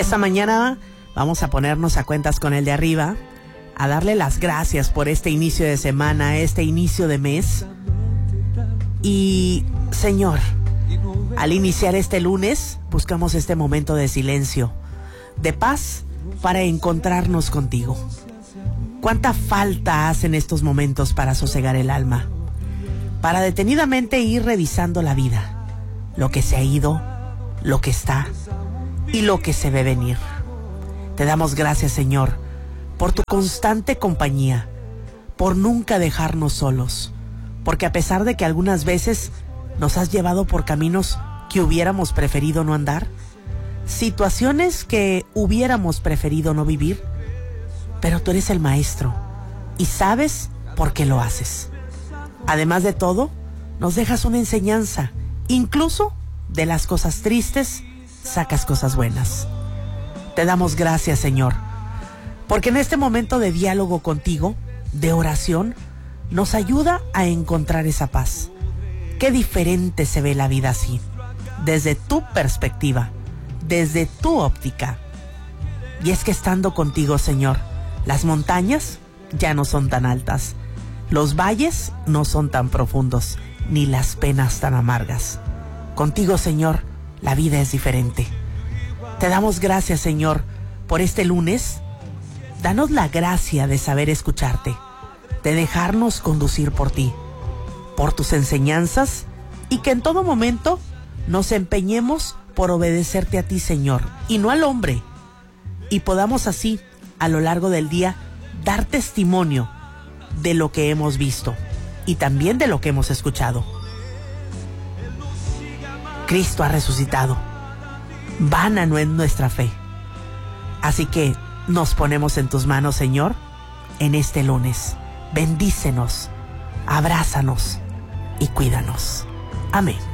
esta mañana vamos a ponernos a cuentas con el de arriba, a darle las gracias por este inicio de semana, este inicio de mes. Y, Señor, al iniciar este lunes, buscamos este momento de silencio, de paz, para encontrarnos contigo. ¿Cuánta falta hacen estos momentos para sosegar el alma? Para detenidamente ir revisando la vida, lo que se ha ido, lo que está y lo que se ve venir. Te damos gracias, Señor, por tu constante compañía, por nunca dejarnos solos, porque a pesar de que algunas veces nos has llevado por caminos que hubiéramos preferido no andar, situaciones que hubiéramos preferido no vivir, pero tú eres el maestro y sabes por qué lo haces. Además de todo, nos dejas una enseñanza, incluso de las cosas tristes sacas cosas buenas. Te damos gracias, Señor, porque en este momento de diálogo contigo, de oración, nos ayuda a encontrar esa paz. Qué diferente se ve la vida así, desde tu perspectiva, desde tu óptica. Y es que estando contigo, Señor, las montañas ya no son tan altas, los valles no son tan profundos, ni las penas tan amargas. Contigo, Señor, la vida es diferente. Te damos gracias, Señor, por este lunes. Danos la gracia de saber escucharte, de dejarnos conducir por ti, por tus enseñanzas, y que en todo momento nos empeñemos por obedecerte a ti, Señor, y no al hombre, y podamos así, a lo largo del día, dar testimonio de lo que hemos visto y también de lo que hemos escuchado. Cristo ha resucitado. Vana no es nuestra fe. Así que nos ponemos en tus manos, Señor, en este lunes. Bendícenos, abrázanos y cuídanos. Amén.